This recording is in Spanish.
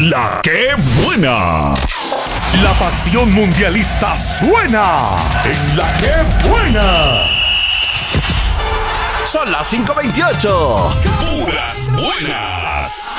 La que buena. La pasión mundialista suena en La que buena. Son las 5:28. Puras buenas.